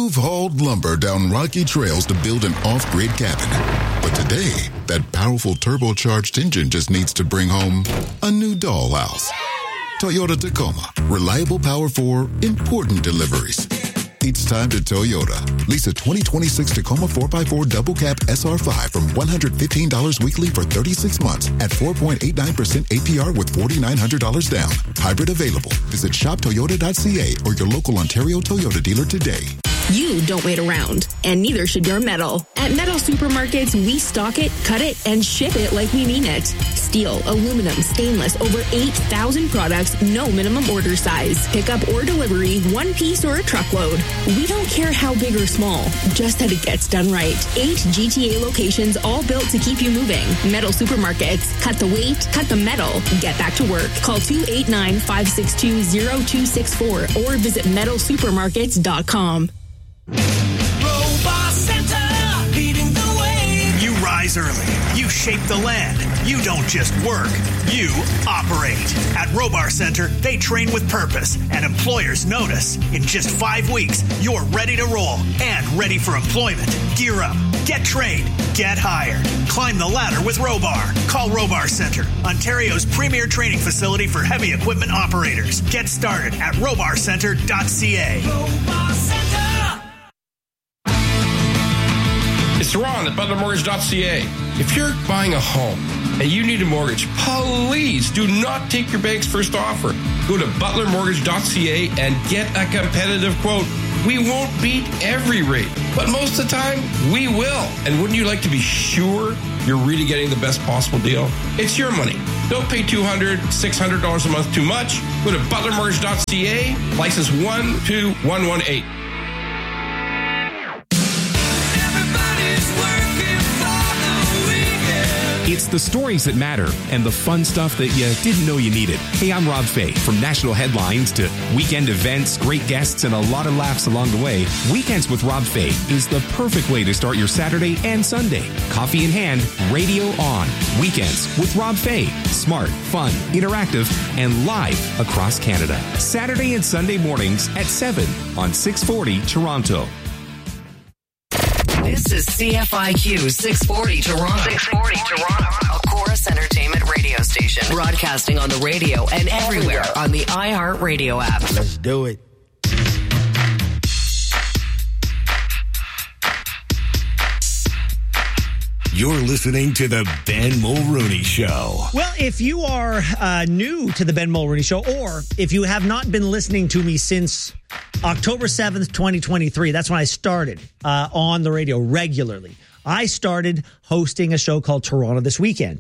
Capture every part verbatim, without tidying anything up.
You've hauled lumber down rocky trails to build an off-grid cabin. But today, that powerful turbocharged engine just needs to bring home a new dollhouse. Toyota Tacoma. Reliable power for important deliveries. It's time to Toyota. Lease a twenty twenty-six Tacoma four by four Double Cab S R five from one hundred fifteen dollars weekly for thirty-six months at four point eight nine percent A P R with four thousand nine hundred dollars down. Hybrid available. Visit shop toyota dot c a or your local Ontario Toyota dealer today. You don't wait around, and neither should your metal. At Metal Supermarkets, we stock it, cut it, and ship it like we mean it. Steel, aluminum, stainless, over eight thousand products, no minimum order size. Pickup or delivery, one piece or a truckload. We don't care how big or small, just that it gets done right. Eight G T A locations, all built to keep you moving. Metal Supermarkets. Cut the weight, cut the metal. Get back to work. Call two eight nine, five six two, zero two six four or visit metal supermarkets dot com. Robot Center, leading the way. You rise early. You shape the land. You don't just work. You operate. At Robar Center, they train with purpose, and employers notice. In just five weeks, you're ready to roll and ready for employment. Gear up. Get trained. Get hired. Climb the ladder with Robar. Call Robar Center, Ontario's premier training facility for heavy equipment operators. Get started at robar center dot c a. Robar Center. It's Ron at butler mortgage dot c a. If you're buying a home and you need a mortgage, please do not take your bank's first offer. Go to butler mortgage dot c a and get a competitive quote. We won't beat every rate, but most of the time, we will. And wouldn't you like to be sure you're really getting the best possible deal? It's your money. Don't pay two hundred dollars, six hundred dollars a month too much. Go to butler mortgage dot c a, license one two one one eight. It's the stories that matter and the fun stuff that you didn't know you needed. Hey, I'm Rob Fay. From national headlines to weekend events, great guests, and a lot of laughs along the way, Weekends with Rob Fay is the perfect way to start your Saturday and Sunday. Coffee in hand, radio on. Weekends with Rob Fay. Smart, fun, interactive, and live across Canada. Saturday and Sunday mornings at seven on six forty Toronto. This is C F I Q six forty Toronto. six forty Toronto. A Chorus Entertainment radio station. Broadcasting on the radio and everywhere on the iHeartRadio app. Let's do it. You're listening to The Ben Mulrooney Show. Well, if you are uh, new to The Ben Mulrooney Show, or if you have not been listening to me since October seventh, twenty twenty-three, that's when I started uh, on the radio regularly. I started hosting a show called Toronto This Weekend.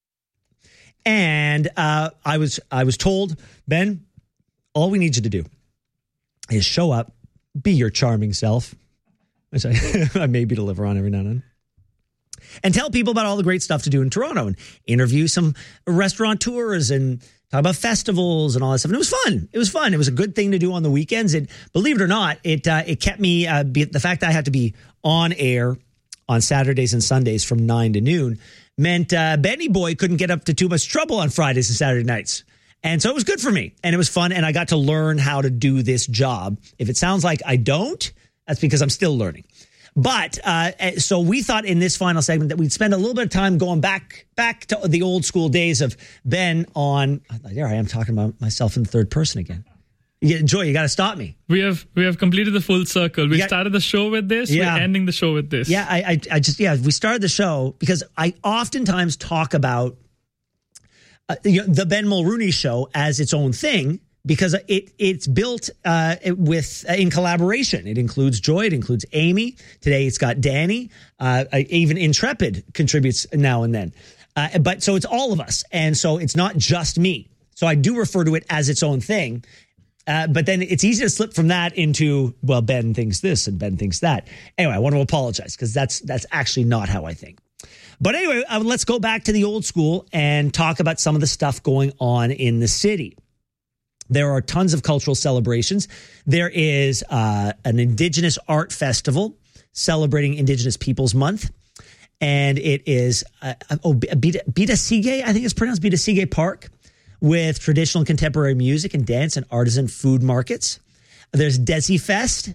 And uh, I was I was told, Ben, all we need you to do is show up, be your charming self, which I, I maybe deliver on every now and then, and tell people about all the great stuff to do in Toronto and interview some restaurateurs and talk about festivals and all that stuff. And it was fun. It was fun. It was a good thing to do on the weekends. And believe it or not, it uh, it kept me, uh, be, the fact that I had to be on air on Saturdays and Sundays from nine to noon meant uh, Benny Boy couldn't get up to too much trouble on Fridays and Saturday nights. And so it was good for me. And it was fun. And I got to learn how to do this job. If it sounds like I don't, that's because I'm still learning. But uh, so we thought in this final segment that we'd spend a little bit of time going back back to the old school days of Ben on. There I am talking about myself in the third person again. Yeah, Joy, you got to stop me. We have we have completed the full circle. We got, started the show with this. Yeah. We're ending the show with this. Yeah, I, I, I just yeah. We started the show because I oftentimes talk about uh, you know, the Ben Mulrooney Show as its own thing. Because it it's built uh, with uh, in collaboration. It includes Joy. It includes Amy. Today it's got Danny. Uh, even Intrepid contributes now and then. Uh, but so it's all of us. And so it's not just me. So I do refer to it as its own thing. Uh, but then it's easy to slip from that into, well, Ben thinks this and Ben thinks that. Anyway, I want to apologize because that's that's actually not how I think. But anyway, uh, let's go back to the old school and talk about some of the stuff going on in the city. There are tons of cultural celebrations. There is uh, an Indigenous art festival celebrating Indigenous Peoples Month. And it is uh, oh, Bita, Bita Sige, I think it's pronounced Bita Sige Park, with traditional and contemporary music and dance and artisan food markets. There's Desi Fest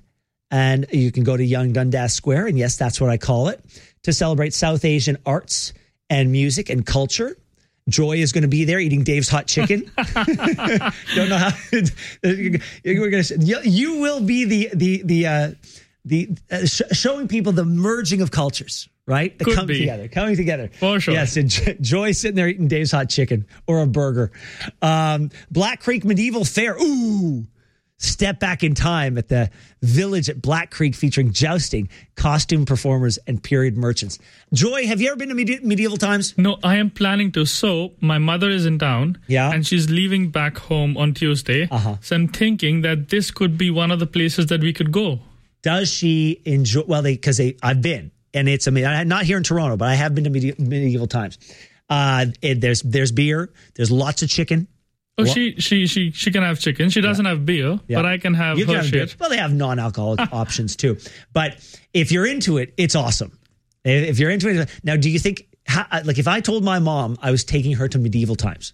And you can go to Young Dundas Square, and yes, that's what I call it, to celebrate South Asian arts and music and culture. Joy is going to be there eating Dave's hot chicken. Don't know how we're going to. You, you will be the the the uh, the uh, sh- showing people the merging of cultures, right? The Could coming be. together, coming together. For sure. Yes, and J- Joy sitting there eating Dave's hot chicken or a burger. Um, Black Creek Medieval Fair. Ooh. Step back in time at the village at Black Creek featuring jousting, costume performers, and period merchants. Joy, have you ever been to medi- medieval times? No, I am planning to. So my mother is in town, yeah, and she's leaving back home on Tuesday. Uh-huh. So I'm thinking that this could be one of the places that we could go. Does she enjoy? Well, they because they I've been, and it's amazing. I'm not here in Toronto, but I have been to medi- medieval times. Uh, it, there's there's beer, there's lots of chicken. Oh, what? she she she she can have chicken. She doesn't yeah. have beer, yeah. but I can have you her can have shit. Well, they have non-alcoholic options too. But if you're into it, it's awesome. If you're into it, now, do you think, how, like, if I told my mom I was taking her to medieval times?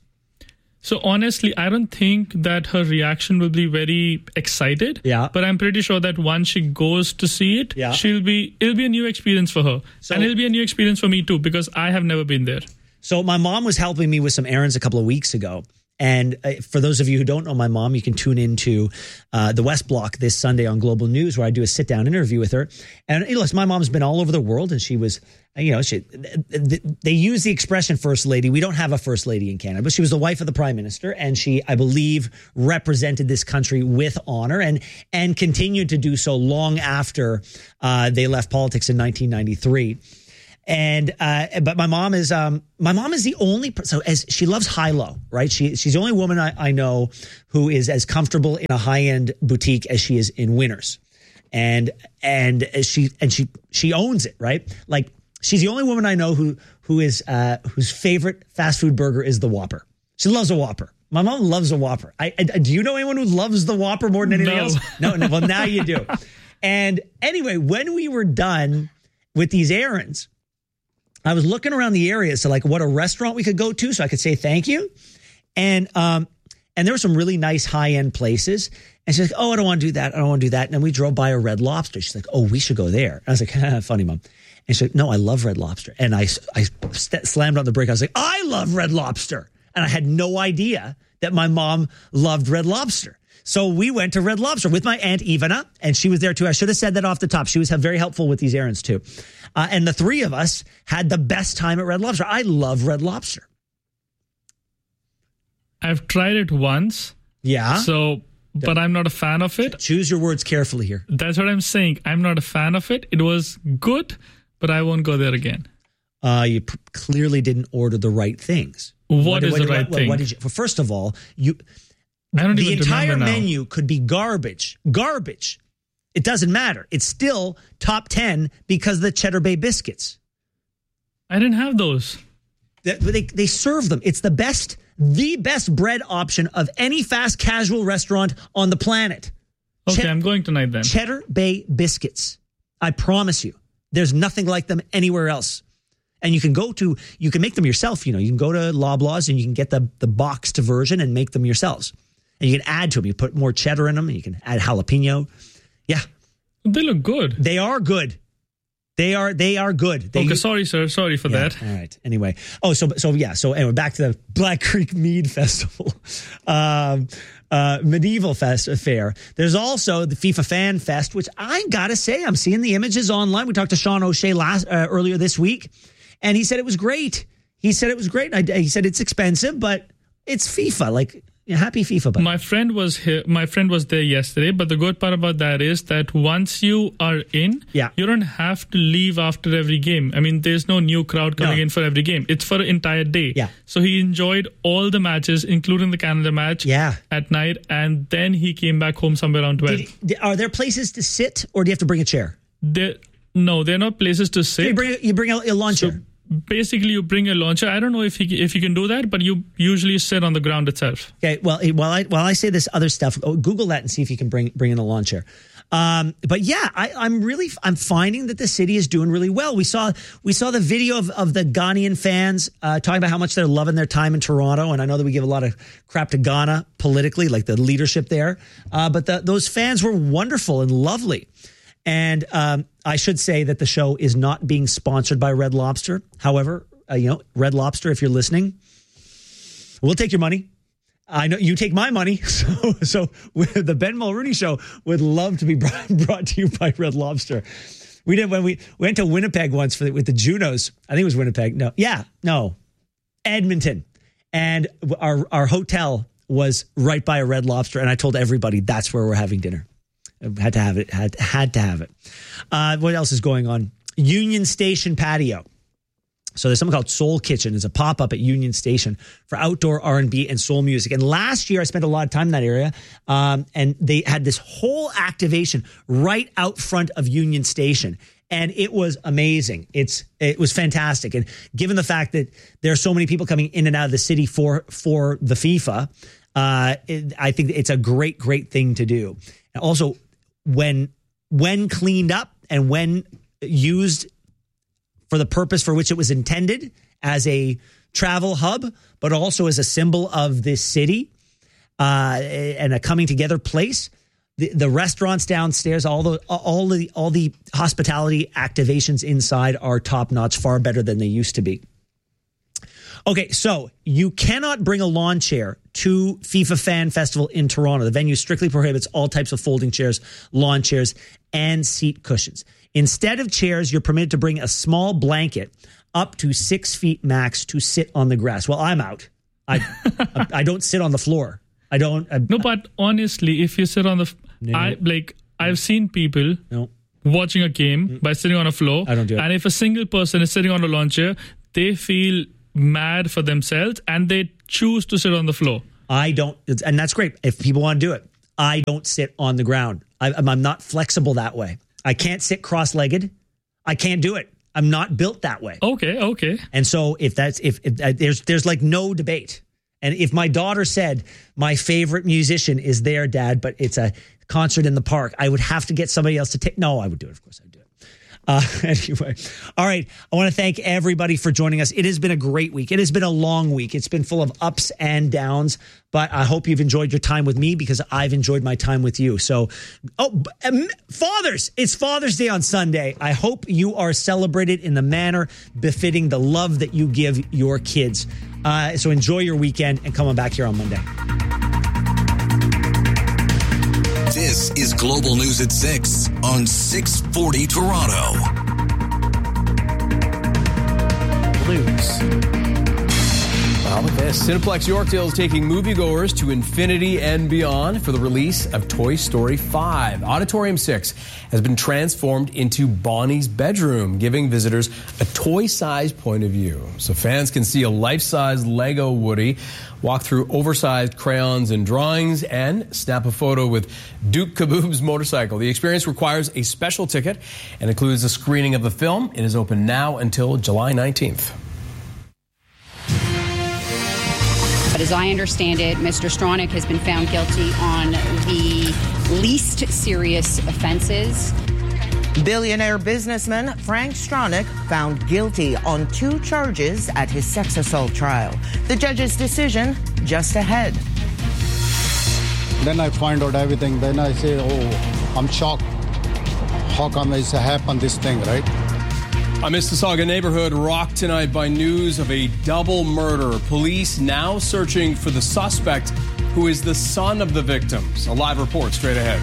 So honestly, I don't think that her reaction will be very excited. Yeah. But I'm pretty sure that once she goes to see it, yeah. she'll be. It'll be a new experience for her, so, and it'll be a new experience for me too because I have never been there. So my mom was helping me with some errands a couple of weeks ago. And for those of you who don't know my mom, you can tune into uh, the West Block this Sunday on Global News, where I do a sit-down interview with her. And you know, listen, my mom's been all over the world, and she was, you know, she, they use the expression first lady. We don't have a first lady in Canada, but she was the wife of the prime minister, and she, I believe, represented this country with honor and and continued to do so long after uh, they left politics in nineteen ninety-three. And uh, but my mom is um, my mom is the only so as she loves high low, right? She she's the only woman I, I know who is as comfortable in a high end boutique as she is in Winners, and and she and she she owns it, right? Like she's the only woman I know who who is uh, whose favorite fast food burger is the Whopper. She loves a Whopper. My mom loves a Whopper. I, I do you know anyone who loves the Whopper more than anything no. else? No, no. Well, now you do. And anyway, when we were done with these errands, I was looking around the area, so like what a restaurant we could go to so I could say thank you. And um, and there were some really nice high-end places. And she's like, oh, I don't want to do that. I don't want to do that. And then we drove by a Red Lobster. She's like, oh, we should go there. And I was like, ah, funny, Mom. And she's like, no, I love Red Lobster. And I, I st- slammed on the brake. I was like, I love Red Lobster. And I had no idea that my mom loved Red Lobster. So we went to Red Lobster with my Aunt Ivana, and she was there too. I should have said that off the top. She was very helpful with these errands too. Uh, and the three of us had the best time at Red Lobster. I love Red Lobster. I've tried it once. Yeah. So, but I'm not a fan of it. Choose your words carefully here. That's what I'm saying. I'm not a fan of it. It was good, but I won't go there again. Uh, you p- clearly didn't order the right things. What, what is what, the right what, thing? What did you? Well, first of all, you. I don't the even entire remember now. menu could be garbage. Garbage. It doesn't matter. It's still top ten because of the Cheddar Bay biscuits. I didn't have those. They, they, they serve them. It's the best, the best bread option of any fast casual restaurant on the planet. Okay, Ched- I'm going tonight then. Cheddar Bay biscuits. I promise you. There's nothing like them anywhere else. And you can go to, you can make them yourself. You know, you can go to Loblaws and you can get the, the boxed version and make them yourselves. And you can add to them. You put more cheddar in them. And you can add jalapeno. Yeah. They look good. They are good. They are they are good. They okay, use, sorry, sir. Sorry for yeah, that. All right. Anyway. Oh, so so yeah. So anyway, back to the Black Creek Mead Festival. um, uh, medieval fest fair. There's also the FIFA Fan Fest, which I gotta say, I'm seeing the images online. We talked to Sean O'Shea last uh, earlier this week, and he said it was great. He said it was great. I, he said it's expensive, but it's FIFA. Like, happy FIFA. Buddy. My friend was here. My friend was there yesterday. But the good part about that is that once you are in, yeah. you don't have to leave after every game. I mean, there's no new crowd coming no. in for every game. It's for an entire day. Yeah. So he enjoyed all the matches, including the Canada match. Yeah. At night, and then he came back home somewhere around twelve. Did he, are there places to sit, or do you have to bring a chair? There, no, they're not places to sit. So you bring you bring a, a lawn chair. So, basically, you bring a launcher. I don't know if you, if you can do that, but you usually sit on the ground itself. Okay. Well, while I while I say this other stuff, Google that and see if you can bring bring in a lawn chair. Um, but yeah, I, I'm really I'm finding that the city is doing really well. We saw we saw the video of, of the Ghanaian fans uh, talking about how much they're loving their time in Toronto, and I know that we give a lot of crap to Ghana politically, like the leadership there. Uh, but the, those fans were wonderful and lovely. And um, I should say that the show is not being sponsored by Red Lobster. However, uh, you know, Red Lobster, if you're listening, we'll take your money. I know you take my money. So, so the Ben Mulrooney Show would love to be brought, brought to you by Red Lobster. We did when we went to Winnipeg once for the, with the Junos. I think it was Winnipeg. No, yeah, no, Edmonton. And our our hotel was right by a Red Lobster. And I told everybody that's where we're having dinner. Had to have it. Had had to have it. Uh, what else is going on? Union Station patio. So there's something called Soul Kitchen. It's a pop-up at Union Station for outdoor R and B and soul music. And last year, I spent a lot of time in that area. Um, and they had this whole activation right out front of Union Station. And it was amazing. It's It was fantastic. And given the fact that there are so many people coming in and out of the city for, for the FIFA, uh, it, I think it's a great, great thing to do. And also, when when cleaned up and when used for the purpose for which it was intended, as a travel hub, but also as a symbol of this city uh, and a coming together place, the, the restaurants downstairs, all the all the all the hospitality activations inside are top notch, far better than they used to be. Okay, so you cannot bring a lawn chair to FIFA Fan Festival in Toronto. The venue strictly prohibits all types of folding chairs, lawn chairs, and seat cushions. Instead of chairs, you're permitted to bring a small blanket up to six feet max to sit on the grass. Well, I'm out. I I don't sit on the floor. I don't. I, no, but honestly, if you sit on the, no, I like I've seen people no. watching a game mm. by sitting on a floor. I don't do it. And if a single person is sitting on a lawn chair, they feel mad for themselves and they choose to sit on the floor. I don't, and that's great if people want to do it. I don't sit on the ground. I, I'm not flexible that way. I can't sit cross-legged. I can't do it. I'm not built that way. Okay, okay. And so if that's if, if uh, there's there's like no debate. And if my daughter said my favorite musician is there, Dad, but it's a concert in the park, I would have to get somebody else to take. No, I would do it. Of course, I would do it. Uh, anyway, all right. I want to thank everybody for joining us. It has been a great week. It has been a long week. It's been full of ups and downs, but I hope you've enjoyed your time with me because I've enjoyed my time with you. So, oh, um, Fathers, it's Father's Day on Sunday. I hope you are celebrated in the manner befitting the love that you give your kids. Uh, so enjoy your weekend and come on back here on Monday. This is Global News at six on six forty Toronto. News. Well, with this, Cineplex Yorkdale is taking moviegoers to infinity and beyond for the release of Toy Story five. Auditorium six has been transformed into Bonnie's bedroom, giving visitors a toy-sized point of view. So fans can see a life-size Lego Woody, walk through oversized crayons and drawings, and snap a photo with Duke Kaboom's motorcycle. The experience requires a special ticket and includes a screening of the film. It is open now until July nineteenth. But as I understand it, Mister Stronach has been found guilty on the least serious offenses. Billionaire businessman Frank Stronach found guilty on two charges at his sex assault trial. The judge's decision just ahead. Then I find out everything. Then I say, oh, I'm shocked. How come it's happened, this thing, right? A Mississauga neighborhood rocked tonight by news of a double murder. Police now searching for the suspect, who is the son of the victims. A live report straight ahead.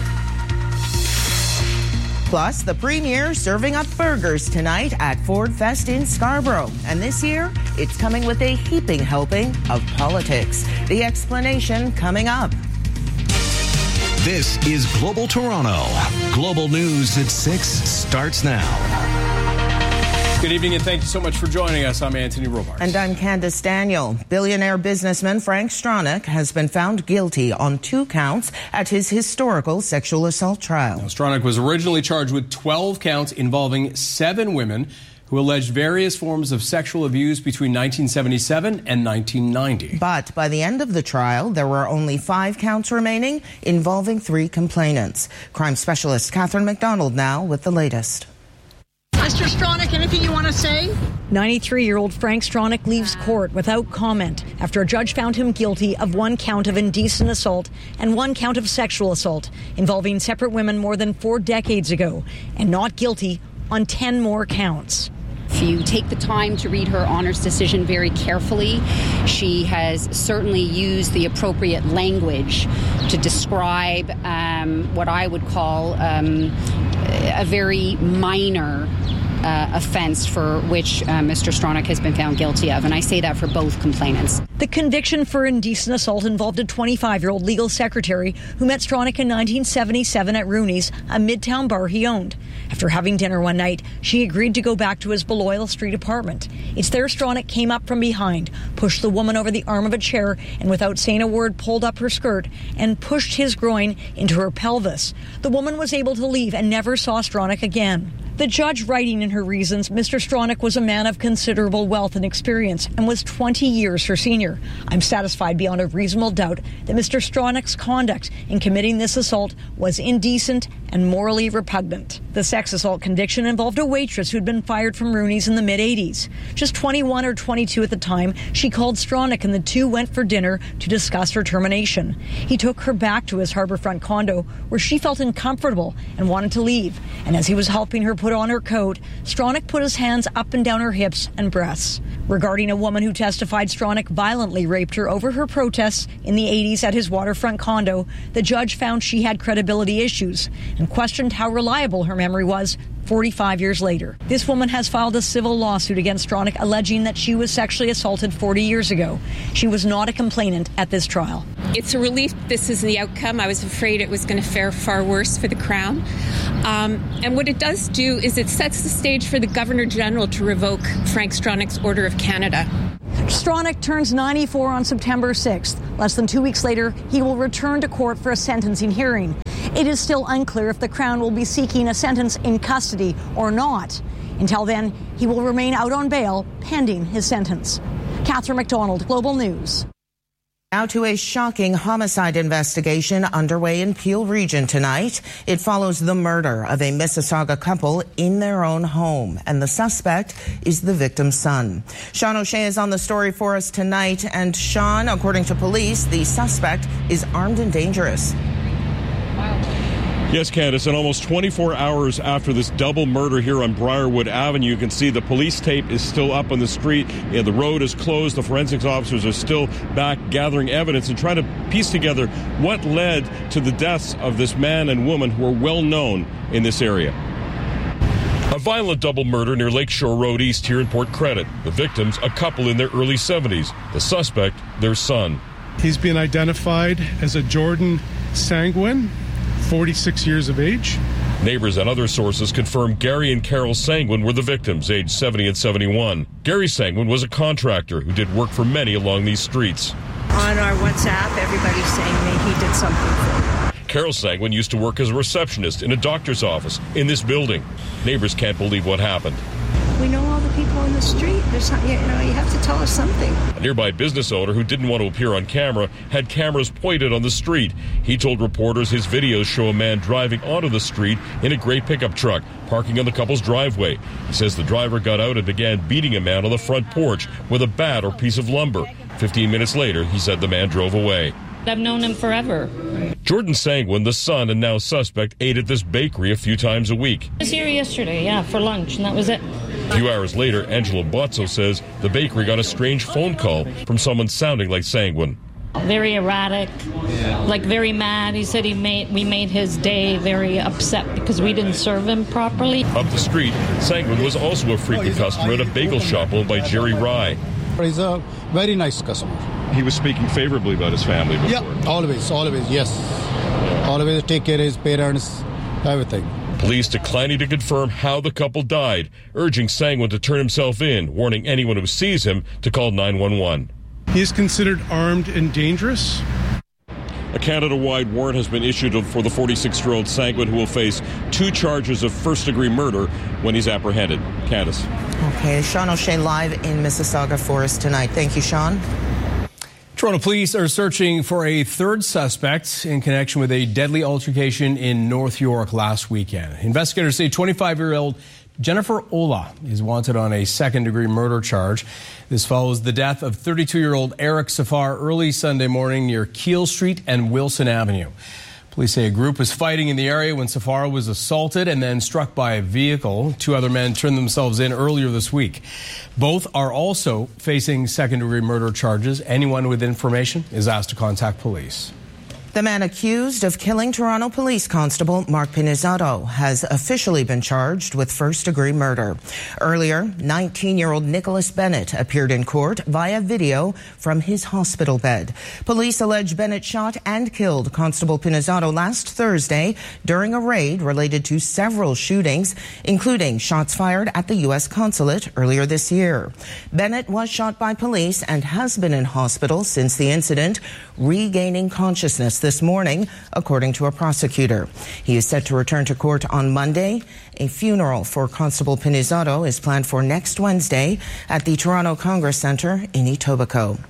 Plus, the premier serving up burgers tonight at Ford Fest in Scarborough. And this year, it's coming with a heaping helping of politics. The explanation coming up. This is Global Toronto. Global News at six starts now. Good evening and thank you so much for joining us. I'm Anthony Robarts. And I'm Candace Daniel. Billionaire businessman Frank Stronach has been found guilty on two counts at his historical sexual assault trial. Now, Stronach was originally charged with twelve counts involving seven women who alleged various forms of sexual abuse between nineteen seventy-seven and nineteen ninety. But by the end of the trial, there were only five counts remaining involving three complainants. Crime specialist Catherine McDonald now with the latest. Mister Stronach, anything you want to say? ninety-three-year-old Frank Stronach leaves court without comment after a judge found him guilty of one count of indecent assault and one count of sexual assault involving separate women more than four decades ago, and not guilty on ten more counts. If you take the time to read her honor's decision very carefully, she has certainly used the appropriate language to describe um, what I would call um, a very minor Uh, offense for which uh, Mister Stronach has been found guilty of, and I say that for both complainants. The conviction for indecent assault involved a twenty-five-year-old legal secretary who met Stronach in nineteen seventy-seven at Rooney's, a midtown bar he owned. After having dinner one night, she agreed to go back to his Beloit Street apartment. It's there Stronach came up from behind, pushed the woman over the arm of a chair, and without saying a word pulled up her skirt and pushed his groin into her pelvis. The woman was able to leave and never saw Stronach again. The judge, writing in her reasons, Mister Stronach was a man of considerable wealth and experience and was twenty years her senior. I'm satisfied beyond a reasonable doubt that Mister Stronach's conduct in committing this assault was indecent and morally repugnant. The sex assault conviction involved a waitress who'd been fired from Rooney's in the mid-eighties. Just twenty-one or twenty-two at the time, she called Stronach and the two went for dinner to discuss her termination. He took her back to his harborfront condo where she felt uncomfortable and wanted to leave. And as he was helping her put on her coat, Stronach put his hands up and down her hips and breasts. Regarding a woman who testified Stronach violently raped her over her protests in the eighties at his waterfront condo, the judge found she had credibility issues and questioned how reliable her memory was forty-five years later. This woman has filed a civil lawsuit against Stronach alleging that she was sexually assaulted forty years ago. She was not a complainant at this trial. It's a relief this is the outcome. I was afraid it was going to fare far worse for the Crown. Um, and what it does do is it sets the stage for the Governor General to revoke Frank Stronach's Order of Canada. Stronach turns ninety-four on September sixth. Less than two weeks later, he will return to court for a sentencing hearing. It is still unclear if the Crown will be seeking a sentence in custody or not. Until then, he will remain out on bail pending his sentence. Catherine McDonald, Global News. Now to a shocking homicide investigation underway in Peel Region tonight. It follows the murder of a Mississauga couple in their own home, and the suspect is the victim's son. Sean O'Shea is on the story for us tonight, and Sean, according to police, the suspect is armed and dangerous. Yes, Candace, and almost twenty-four hours after this double murder here on Briarwood Avenue, you can see the police tape is still up on the street. Yeah, the road is closed. The forensics officers are still back gathering evidence and trying to piece together what led to the deaths of this man and woman who are well known in this area. A violent double murder near Lakeshore Road East here in Port Credit. The victims, a couple in their early seventies. The suspect, their son. He's been identified as a Jordan Sanguin, forty-six years of age. Neighbors and other sources confirm Gary and Carol Sanguin were the victims, aged seventy and seventy-one. Gary Sanguin was a contractor who did work for many along these streets. On our WhatsApp, everybody's saying that he did something for them. Carol Sanguin used to work as a receptionist in a doctor's office in this building. Neighbors can't believe what happened. We know all the people on the street. There's not, you know, you have to tell us something. A nearby business owner who didn't want to appear on camera had cameras pointed on the street. He told reporters his videos show a man driving onto the street in a gray pickup truck, parking on the couple's driveway. He says the driver got out and began beating a man on the front porch with a bat or piece of lumber. Fifteen minutes later, he said the man drove away. I've known him forever. Jordan Sanguin, the son and now suspect, ate at this bakery a few times a week. I was here yesterday, yeah, for lunch, and that was it. A few hours later, Angelo Bozzo says the bakery got a strange phone call from someone sounding like Sanguin. Very erratic, like very mad. He said he made we made his day very upset because we didn't serve him properly. Up the street, Sanguin was also a frequent customer at a bagel shop owned by Jerry Rye. He's a very nice customer. He was speaking favorably about his family before. Yeah, always, always, yes. Always take care of his parents, everything. Police declining to confirm how the couple died, urging Sanguin to turn himself in, warning anyone who sees him to call nine one one. He is considered armed and dangerous. A Canada-wide warrant has been issued for the forty-six-year-old Sanguin, who will face two charges of first-degree murder when he's apprehended. Candace. Okay, Sean O'Shea live in Mississauga for us tonight. Thank you, Sean. Toronto police are searching for a third suspect in connection with a deadly altercation in North York last weekend. Investigators say twenty-five-year-old Jennifer Ola is wanted on a second-degree murder charge. This follows the death of thirty-two-year-old Eric Safar early Sunday morning near Keele Street and Wilson Avenue. Police say a group was fighting in the area when Safar was assaulted and then struck by a vehicle. Two other men turned themselves in earlier this week. Both are also facing second-degree murder charges. Anyone with information is asked to contact police. The man accused of killing Toronto Police Constable Mark Pinizzotto has officially been charged with first-degree murder. Earlier, nineteen-year-old Nicholas Bennett appeared in court via video from his hospital bed. Police allege Bennett shot and killed Constable Pinizzotto last Thursday during a raid related to several shootings, including shots fired at the U S consulate earlier this year. Bennett was shot by police and has been in hospital since the incident, regaining consciousness this morning, according to a prosecutor. He is set to return to court on Monday. A funeral for Constable Pinizzotto is planned for next Wednesday at the Toronto Congress Centre in Etobicoke.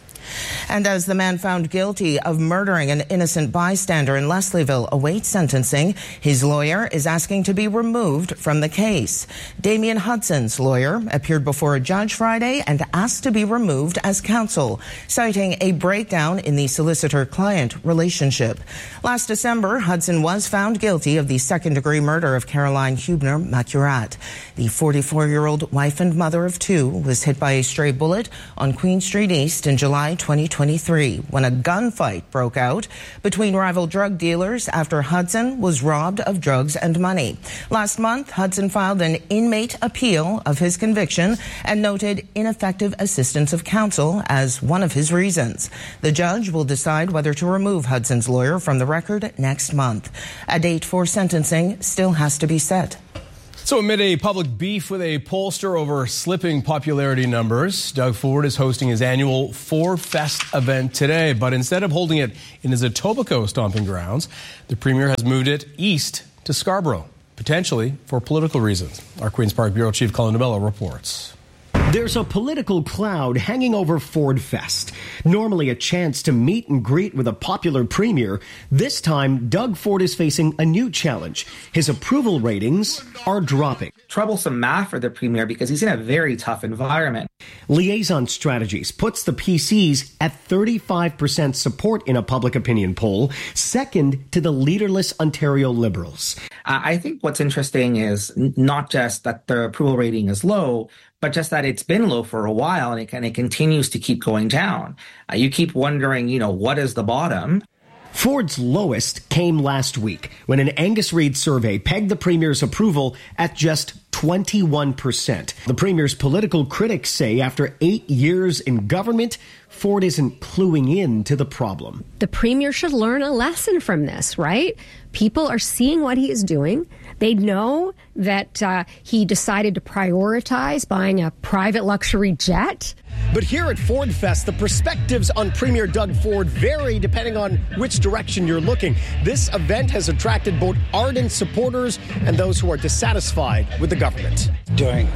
And as the man found guilty of murdering an innocent bystander in Leslieville awaits sentencing, his lawyer is asking to be removed from the case. Damien Hudson's lawyer appeared before a judge Friday and asked to be removed as counsel, citing a breakdown in the solicitor-client relationship. Last December, Hudson was found guilty of the second-degree murder of Caroline Huebner-Macurat. The forty-four-year-old wife and mother of two was hit by a stray bullet on Queen Street East in July twenty twenty-three when a gunfight broke out between rival drug dealers after Hudson was robbed of drugs and money. Last month, Hudson filed an inmate appeal of his conviction and noted ineffective assistance of counsel as one of his reasons. The judge will decide whether to remove Hudson's lawyer from the record next month. A date for sentencing still has to be set. So amid a public beef with a pollster over slipping popularity numbers, Doug Ford is hosting his annual Ford Fest event today. But instead of holding it in his Etobicoke stomping grounds, the Premier has moved it east to Scarborough, potentially for political reasons. Our Queen's Park Bureau Chief Colin DeMello reports. There's a political cloud hanging over Ford Fest. Normally a chance to meet and greet with a popular premier, this time Doug Ford is facing a new challenge. His approval ratings are dropping. Troublesome math for the premier because he's in a very tough environment. Liaison Strategies puts the P Cs at thirty-five percent support in a public opinion poll, second to the leaderless Ontario Liberals. Uh, I think what's interesting is not just that the approval rating is low, but just that it's been low for a while and it, and it continues to keep going down. Uh, you keep wondering, you know, what is the bottom? Ford's lowest came last week when an Angus Reid survey pegged the Premier's approval at just twenty-one percent. The Premier's political critics say after eight years in government, Ford isn't cluing in to the problem. The Premier should learn a lesson from this, right? People are seeing what he is doing. They know that uh, he decided to prioritize buying a private luxury jet. But here at Ford Fest, the perspectives on Premier Doug Ford vary depending on which direction you're looking. This event has attracted both ardent supporters and those who are dissatisfied with the government. Doing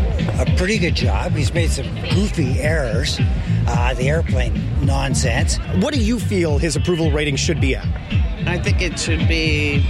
a pretty good job. He's made some goofy errors. Uh, the airplane nonsense. What do you feel his approval rating should be at? I think it should be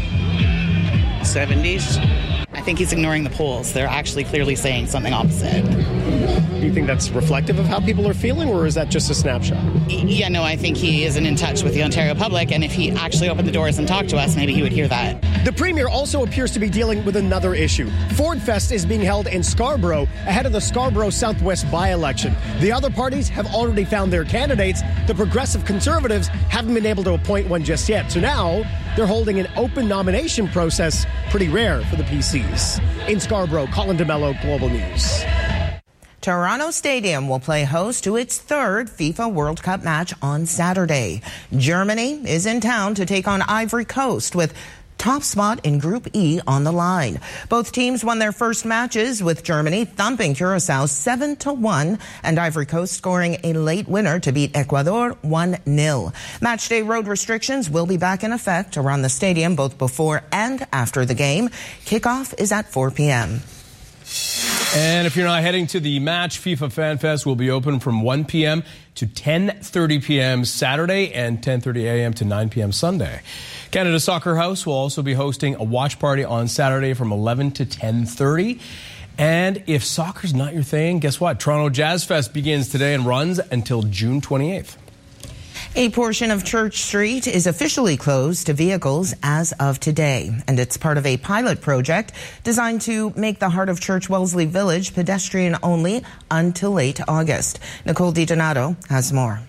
seventies. I think he's ignoring the polls. They're actually clearly saying something opposite. Do you think that's reflective of how people are feeling, or is that just a snapshot? Yeah, no, I think he isn't in touch with the Ontario public, and if he actually opened the doors and talked to us, maybe he would hear that. The Premier also appears to be dealing with another issue. Ford Fest is being held in Scarborough ahead of the Scarborough Southwest by-election. The other parties have already found their candidates. The Progressive Conservatives haven't been able to appoint one just yet. So now they're holding an open nomination process, pretty rare for the P Cs. In Scarborough, Colin DeMello, Global News. Toronto Stadium will play host to its third FIFA World Cup match on Saturday. Germany is in town to take on Ivory Coast with top spot in Group E on the line. Both teams won their first matches, with Germany thumping Curacao seven to one and Ivory Coast scoring a late winner to beat Ecuador one nil. Matchday road restrictions will be back in effect around the stadium both before and after the game. Kickoff is at four p.m. And if you're not heading to the match, FIFA Fan Fest will be open from one p.m. to ten thirty p.m. Saturday and ten thirty a.m. to nine p.m. Sunday. Canada Soccer House will also be hosting a watch party on Saturday from eleven to ten thirty. And if soccer's not your thing, guess what? Toronto Jazz Fest begins today and runs until June twenty-eighth. A portion of Church Street is officially closed to vehicles as of today, and it's part of a pilot project designed to make the heart of Church Wellesley Village pedestrian only until late August. Nicole DiDonato has more.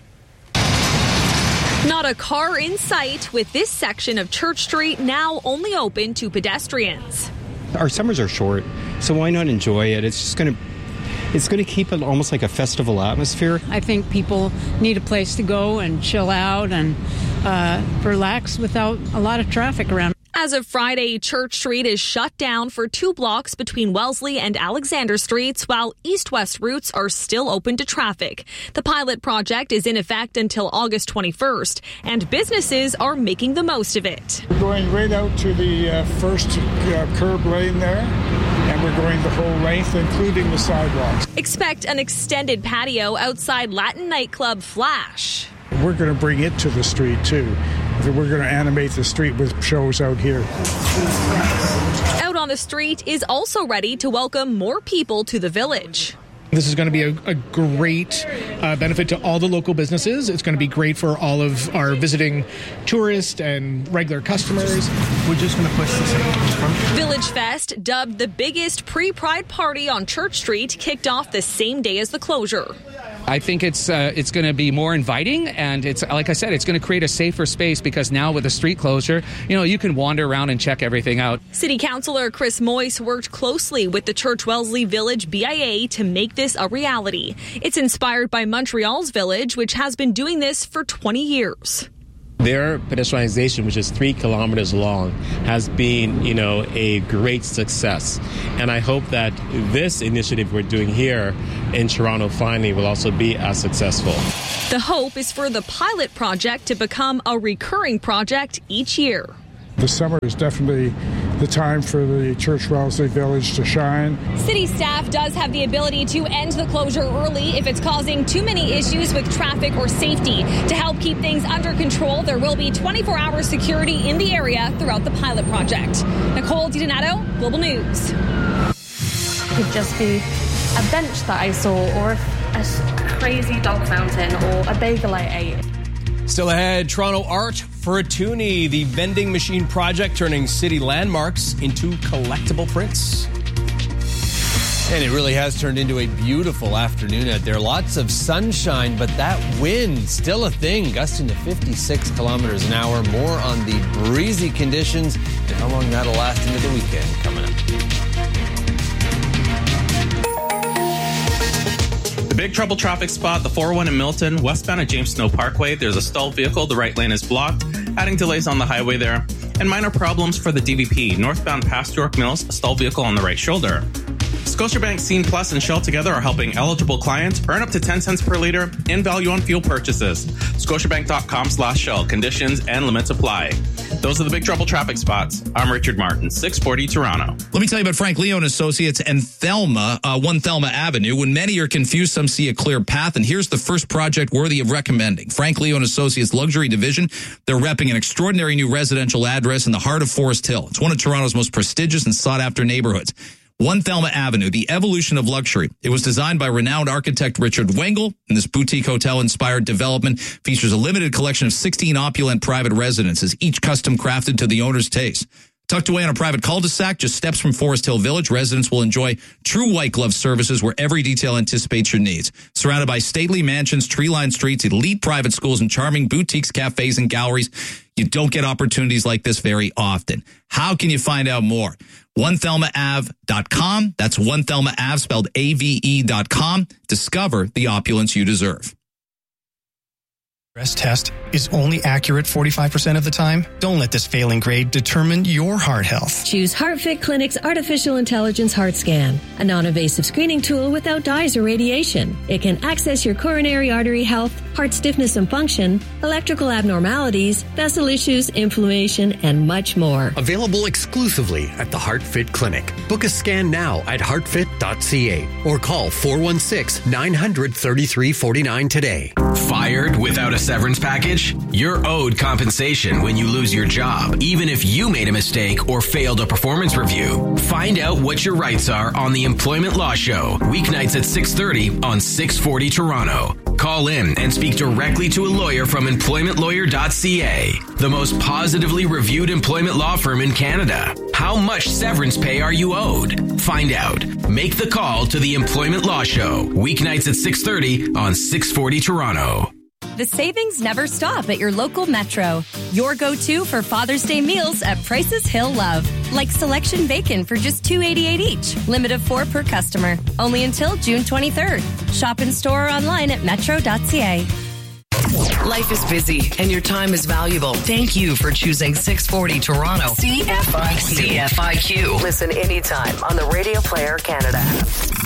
Not a car in sight with this section of Church Street now only open to pedestrians. Our summers are short, so why not enjoy it? It's just going to It's going to keep it almost like a festival atmosphere. I think people need a place to go and chill out and uh, relax without a lot of traffic around. As of Friday, Church Street is shut down for two blocks between Wellesley and Alexander Streets, while east-west routes are still open to traffic. The pilot project is in effect until August twenty-first, and businesses are making the most of it. We're going right out to the uh, first uh, curb lane there, and we're going the whole length, including the sidewalks. Expect an extended patio outside Latin nightclub Flash. We're going to bring it to the street, too. We're going to animate the street with shows out here. Out on the street is also ready to welcome more people to the village. This is going to be a, a great uh, benefit to all the local businesses. It's going to be great for all of our visiting tourists and regular customers. We're just going to push this in front. Village Fest, dubbed the biggest pre-Pride party on Church Street, kicked off the same day as the closure. I think it's uh, it's going to be more inviting, and it's like I said, it's going to create a safer space because now with the street closure, you know, you can wander around and check everything out. City Councillor Chris Moyse worked closely with the Church Wellesley Village B I A to make this a reality. It's inspired by Montreal's Village, which has been doing this for twenty years. Their pedestrianization, which is three kilometers long, has been, you know, a great success. And I hope that this initiative we're doing here in Toronto finally will also be as successful. The hope is for the pilot project to become a recurring project each year. The summer is definitely the time for the Church Wellesley Village to shine. City staff does have the ability to end the closure early if it's causing too many issues with traffic or safety. To help keep things under control, there will be twenty-four hour security in the area throughout the pilot project. Nicole DiDonato, Global News. It could just be a bench that I saw, or a crazy dog fountain, or a bagel I ate. Still ahead, Toronto Art for a Toonie, the vending machine project turning city landmarks into collectible prints. And it really has turned into a beautiful afternoon out there. Lots of sunshine, but that wind, still a thing, gusting to fifty-six kilometers an hour. More on the breezy conditions and how long that'll last into the weekend coming up. The Big Trouble traffic spot, the four oh one in Milton, westbound at James Snow Parkway. There's a stalled vehicle. The right lane is blocked, adding delays on the highway there. And minor problems for the D V P. Northbound past York Mills, a stalled vehicle on the right shoulder. Scotiabank Scene Plus and Shell together are helping eligible clients earn up to ten cents per liter in value on fuel purchases. Scotiabank.com slash Shell. Conditions and limits apply. Those are the Big Trouble traffic spots. I'm Richard Martin, six forty Toronto. Let me tell you about Frank Leo and Associates and Thelma, uh, one Thelma Avenue. When many are confused, some see a clear path, and here's the first project worthy of recommending. Frank Leo and Associates Luxury Division. They're repping an extraordinary new residential address in the heart of Forest Hill. It's one of Toronto's most prestigious and sought-after neighborhoods. one Thelma Avenue, the evolution of luxury. It was designed by renowned architect Richard Wengel, and this boutique hotel-inspired development features a limited collection of sixteen opulent private residences, each custom crafted to the owner's taste. Tucked away on a private cul-de-sac, just steps from Forest Hill Village, residents will enjoy true white glove services where every detail anticipates your needs. Surrounded by stately mansions, tree-lined streets, elite private schools, and charming boutiques, cafes, and galleries, you don't get opportunities like this very often. How can you find out more? one thelma ave dot com. That's one Thelma Ave, spelled A V E dot com. Discover the opulence you deserve. Stress test is only accurate forty-five percent of the time? Don't let this failing grade determine your heart health. Choose HeartFit Clinic's Artificial Intelligence Heart Scan, a non-invasive screening tool without dyes or radiation. It can access your coronary artery health, heart stiffness and function, electrical abnormalities, vessel issues, inflammation, and much more. Available exclusively at the HeartFit Clinic. Book a scan now at heart fit dot c a or call four one six, nine hundred, thirty-three forty-nine today. Fired without a severance package? You're owed compensation when you lose your job, even if you made a mistake or failed a performance review. Find out what your rights are on the Employment Law Show, weeknights at six thirty on six forty Toronto. Call in and speak directly to a lawyer from employment lawyer dot c a, the most positively reviewed employment law firm in Canada. How much severance pay are you owed? Find out. Make the call to the Employment Law Show, weeknights at six thirty on six forty Toronto. The savings never stop at your local Metro. Your go-to for Father's Day meals at prices he'll love. Like selection bacon for just two dollars and eighty-eight cents each. Limit of four per customer. Only until June twenty-third. Shop in store or online at metro dot c a. Life is busy and your time is valuable. Thank you for choosing six forty Toronto. C F I Q. C F I Q. Listen anytime on the Radio Player Canada app.